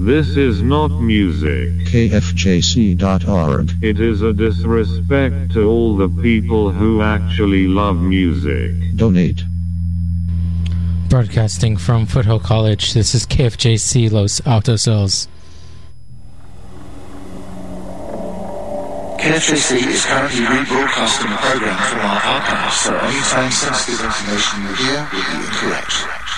This is not music. KFJC.org. It is a disrespect to all the people who actually love music. Donate. Broadcasting from Foothill College, this is KFJC Los Altos Hills. KFJC is currently rebroadcasting a program from our archives, so any time sensitive information you hear will be incorrect.